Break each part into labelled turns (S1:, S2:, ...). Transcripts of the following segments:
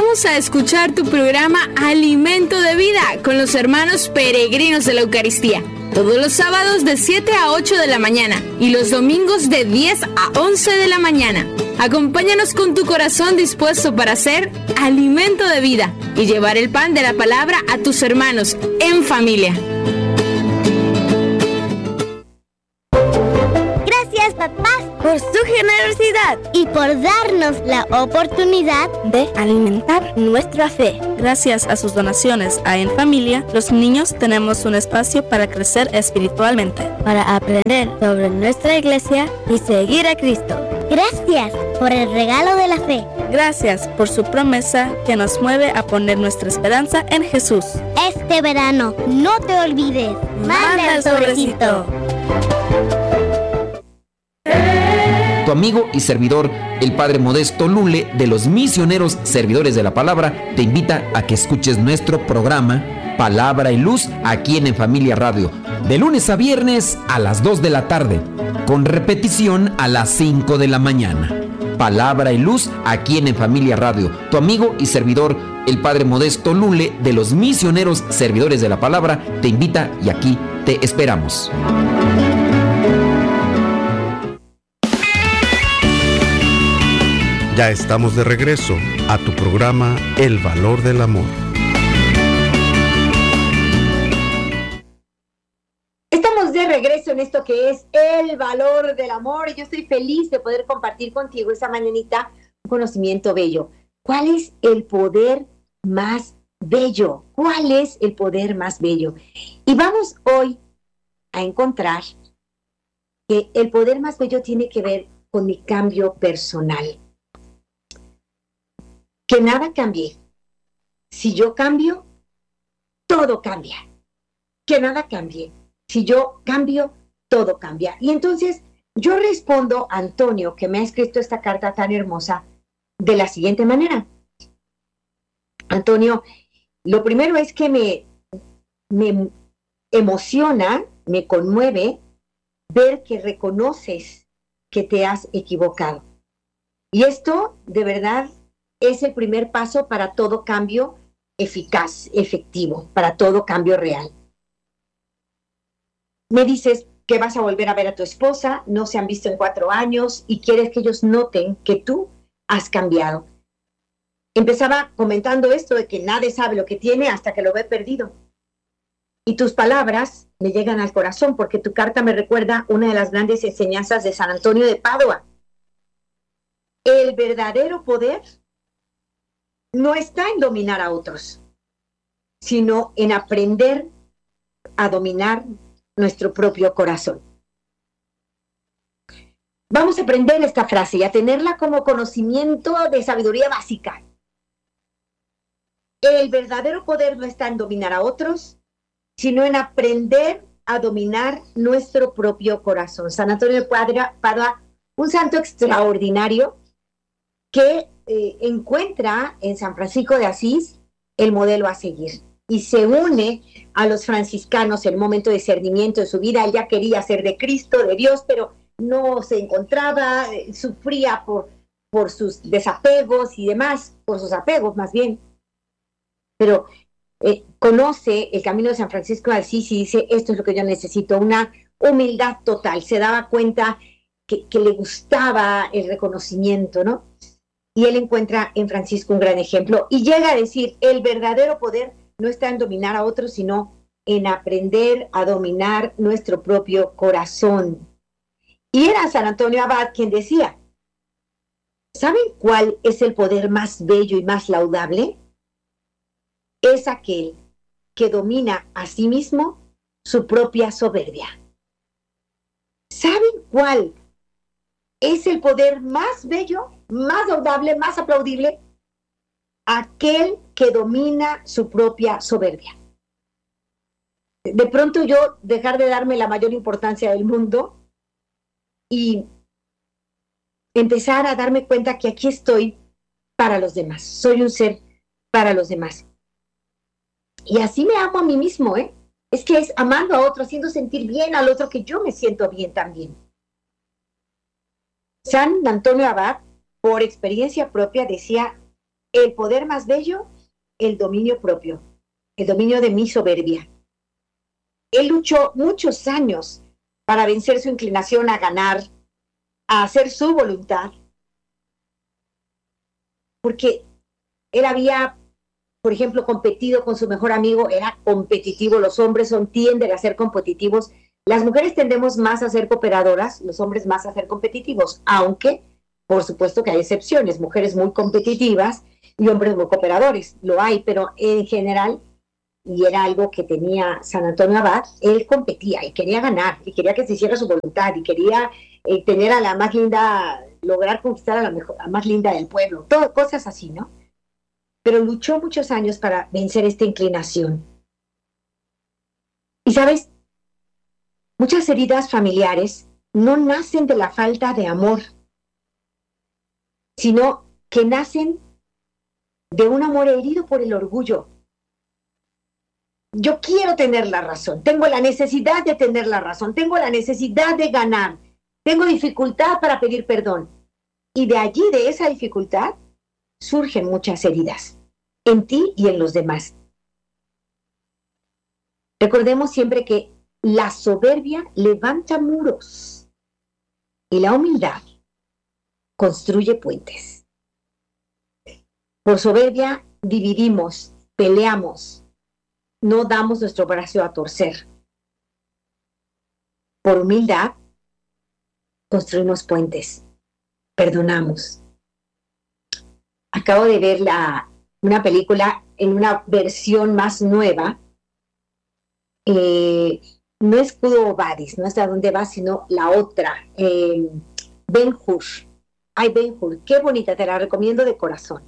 S1: invitamos a escuchar tu programa Alimento de Vida con los hermanos peregrinos de la Eucaristía. Todos los sábados de 7 a 8 de la mañana y los domingos de 10 a 11 de la mañana. Acompáñanos con tu corazón dispuesto para ser alimento de vida y llevar el pan de la palabra a tus hermanos en familia.
S2: Gracias, papás, por su generosidad y por darnos la oportunidad de alimentar nuestra fe.
S3: Gracias a sus donaciones a En Familia, los niños tenemos un espacio para crecer espiritualmente,
S2: para aprender sobre nuestra iglesia y seguir a Cristo. Gracias por el regalo de la fe.
S3: Gracias por su promesa que nos mueve a poner nuestra esperanza en Jesús.
S2: Este verano, no te olvides. Manda el sobrecito.
S4: Tu amigo y servidor, el Padre Modesto Lule, de los Misioneros Servidores de la Palabra, te invita a que escuches nuestro programa Palabra y Luz aquí en Familia Radio, de lunes a viernes a las 2 de la tarde, con repetición a las 5 de la mañana. Palabra y Luz aquí en Familia Radio. Tu amigo y servidor, el Padre Modesto Lule, de los Misioneros Servidores de la Palabra, te invita y aquí te esperamos.
S5: Ya estamos de regreso a tu programa El Valor del Amor.
S6: Estamos de regreso en esto que es El Valor del Amor. Yo estoy feliz de poder compartir contigo esta mañanita un conocimiento bello. ¿Cuál es el poder más bello? ¿Cuál es el poder más bello? Y vamos hoy a encontrar que el poder más bello tiene que ver con mi cambio personal. Que nada cambie. Si yo cambio, todo cambia. Que nada cambie. Si yo cambio, todo cambia. Y entonces yo respondo a Antonio, que me ha escrito esta carta tan hermosa, de la siguiente manera. Antonio, lo primero es que me emociona, me conmueve ver que reconoces que te has equivocado. Y esto, de verdad, es el primer paso para todo cambio eficaz, efectivo, para todo cambio real. Me dices que vas a volver a ver a tu esposa, no se han visto en 4 años y quieres que ellos noten que tú has cambiado. Empezaba comentando esto de que nadie sabe lo que tiene hasta que lo ve perdido. Y tus palabras me llegan al corazón porque tu carta me recuerda una de las grandes enseñanzas de San Antonio de Padua. El verdadero poder no está en dominar a otros, sino en aprender a dominar nuestro propio corazón. Vamos a aprender esta frase y a tenerla como conocimiento de sabiduría básica. El verdadero poder no está en dominar a otros, sino en aprender a dominar nuestro propio corazón. San Antonio de Padua, un santo extraordinario que encuentra en San Francisco de Asís el modelo a seguir y se une a los franciscanos en un momento de discernimiento de su vida. Él ya quería ser de Cristo, de Dios, pero no se encontraba, sufría por sus desapegos y demás, por sus apegos más bien, pero conoce el camino de San Francisco de Asís y dice, esto es lo que yo necesito, una humildad total. Se daba cuenta que le gustaba el reconocimiento, ¿no? Y él encuentra en Francisco un gran ejemplo y llega a decir, el verdadero poder no está en dominar a otros, sino en aprender a dominar nuestro propio corazón. Y era San Antonio Abad quien decía, ¿saben cuál es el poder más bello y más laudable? Es aquel que domina a sí mismo su propia soberbia. ¿Saben cuál es el poder más bello, más laudable, más aplaudible? Aquel que domina su propia soberbia. De pronto yo dejar de darme la mayor importancia del mundo y empezar a darme cuenta que aquí estoy para los demás. Soy un ser para los demás. Y así me amo a mí mismo, ¿eh? Es que es amando a otro, haciendo sentir bien al otro que yo me siento bien también. San Antonio Abad, por experiencia propia, decía el poder más bello, el dominio propio, el dominio de mi soberbia. Él luchó muchos años para vencer su inclinación a ganar, a hacer su voluntad, porque él había, por ejemplo, competido con su mejor amigo, era competitivo. Los hombres tienden a ser competitivos. Las mujeres tendemos más a ser cooperadoras, los hombres más a ser competitivos, aunque, por supuesto que hay excepciones, mujeres muy competitivas y hombres muy cooperadores, lo hay, pero en general, y era algo que tenía San Antonio Abad, él competía y quería ganar, y quería que se hiciera su voluntad, y quería tener a la más linda, lograr conquistar a la más linda del pueblo, todo, cosas así, ¿no? Pero luchó muchos años para vencer esta inclinación. Y sabes, muchas heridas familiares no nacen de la falta de amor, sino que nacen de un amor herido por el orgullo. Yo quiero tener la razón, tengo la necesidad de tener la razón, tengo la necesidad de ganar, tengo dificultad para pedir perdón. Y de allí, de esa dificultad, surgen muchas heridas, en ti y en los demás. Recordemos siempre que la soberbia levanta muros y la humildad construye puentes. Por soberbia dividimos, peleamos, no damos nuestro brazo a torcer. Por humildad construimos puentes, perdonamos. Acabo de ver una película en una versión más nueva. No es Kudo Badis, no es a dónde va, sino la otra, Ben-Hur. Ay, Ben-Hur, qué bonita, te la recomiendo de corazón.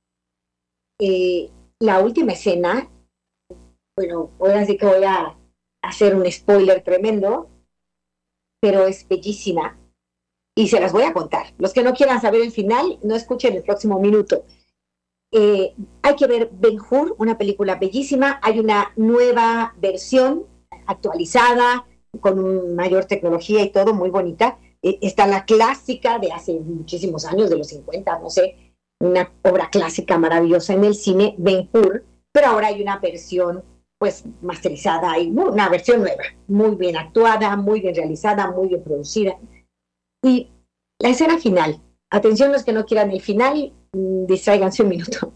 S6: La última escena, bueno, ahora sí que voy a hacer un spoiler tremendo, pero es bellísima y se las voy a contar. Los que no quieran saber el final, no escuchen el próximo minuto. Hay que ver Ben-Hur, una película bellísima. Hay una nueva versión actualizada, con mayor tecnología y todo, muy bonita. Está la clásica de hace muchísimos años, de los 50, no sé, una obra clásica maravillosa en el cine, Ben-Hur, pero ahora hay una versión pues masterizada y una versión nueva, muy bien actuada, muy bien realizada, muy bien producida. Y la escena final, atención los que no quieran el final, distráiganse un minuto.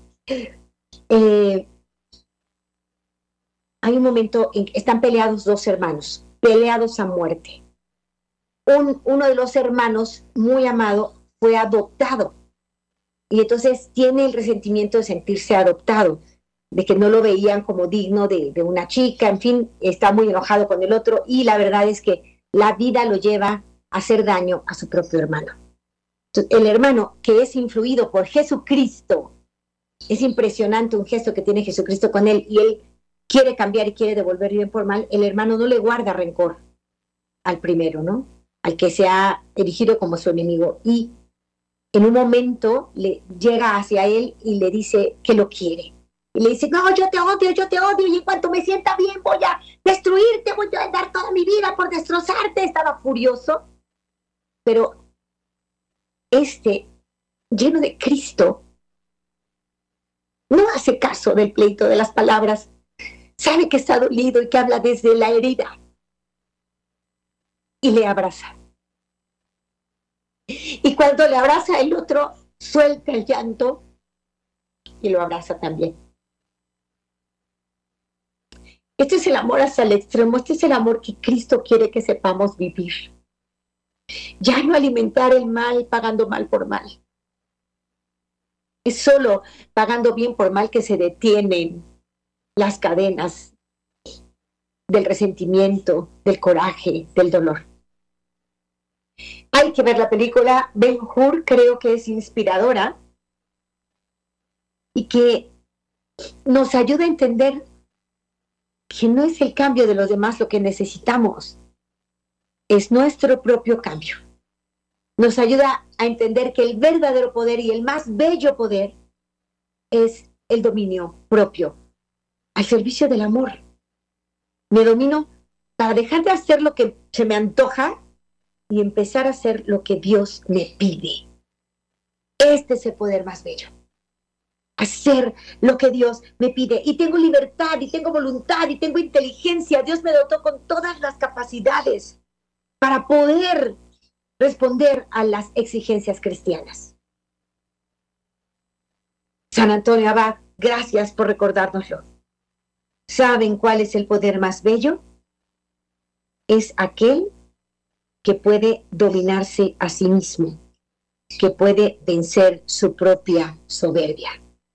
S6: Hay un momento en que están peleados dos hermanos, peleados a muerte. Uno de los hermanos, muy amado, fue adoptado. Y entonces tiene el resentimiento de sentirse adoptado, de que no lo veían como digno de una chica, en fin, está muy enojado con el otro, y la verdad es que la vida lo lleva a hacer daño a su propio hermano. Entonces, el hermano que es influido por Jesucristo, es impresionante un gesto que tiene Jesucristo con él, y él quiere cambiar y quiere devolver bien por mal. El hermano no le guarda rencor al primero, ¿no? Al que se ha erigido como su enemigo, y en un momento le llega hacia él y le dice que lo quiere. Y le dice, no, yo te odio, y en cuanto me sienta bien voy a destruirte, voy a dar toda mi vida por destrozarte. Estaba furioso, pero lleno de Cristo, no hace caso del pleito, de las palabras. Sabe que está dolido y que habla desde la herida. Y le abraza. Y cuando le abraza, el otro suelta el llanto y lo abraza también. Este es el amor hasta el extremo, este es el amor que Cristo quiere que sepamos vivir. Ya no alimentar el mal pagando mal por mal. Es solo pagando bien por mal que se detienen las cadenas del resentimiento, del coraje, del dolor. Hay que ver la película Ben-Hur, creo que es inspiradora y que nos ayuda a entender que no es el cambio de los demás lo que necesitamos, es nuestro propio cambio. Nos ayuda a entender que el verdadero poder y el más bello poder es el dominio propio, al servicio del amor. Me domino para dejar de hacer lo que se me antoja y empezar a hacer lo que Dios me pide. Este es el poder más bello. hacer lo que Dios me pide. Y tengo libertad, y tengo voluntad, y tengo inteligencia. Dios me dotó con todas las capacidades para poder responder a las exigencias cristianas. San Antonio Abad, gracias por recordárnoslo. ¿Saben cuál es el poder más bello? Es aquel que puede dominarse a sí mismo, que puede vencer su propia soberbia.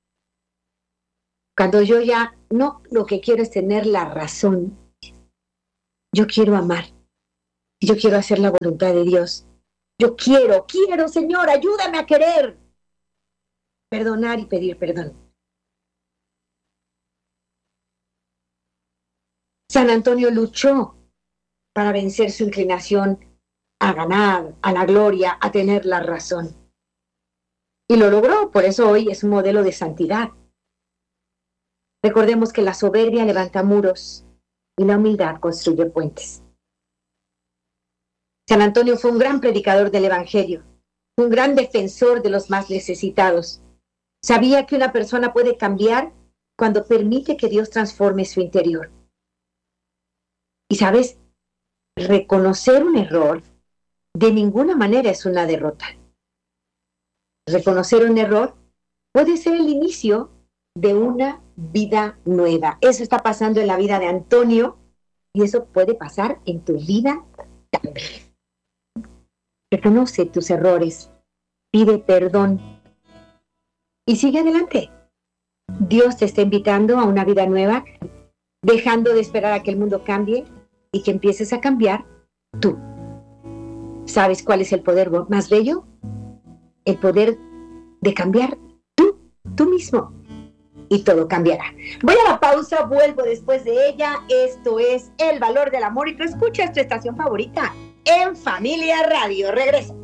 S6: Cuando yo ya no lo que quiero es tener la razón, yo quiero amar, yo quiero hacer la voluntad de Dios. Yo quiero, Señor, ayúdame a querer, perdonar y pedir perdón. San Antonio luchó para vencer su inclinación a ganar, a la gloria, a tener la razón. Y lo logró, por eso hoy es un modelo de santidad. Recordemos que la soberbia levanta muros y la humildad construye puentes. San Antonio fue un gran predicador del Evangelio, un gran defensor de los más necesitados. Sabía que una persona puede cambiar cuando permite que Dios transforme su interior. Y sabes, reconocer un error de ninguna manera es una derrota. Reconocer un error puede ser el inicio de una vida nueva. Eso está pasando en la vida de Antonio y eso puede pasar en tu vida también. Reconoce tus errores, pide perdón y sigue adelante. Dios te está invitando a una vida nueva, dejando de esperar a que el mundo cambie y que empieces a cambiar tú. ¿Sabes cuál es el poder más bello? El poder de cambiar tú mismo. Y todo cambiará. Voy a la pausa, vuelvo después de ella. Esto es El Valor del Amor y tú escuchas tu estación favorita en Familia Radio. Regreso.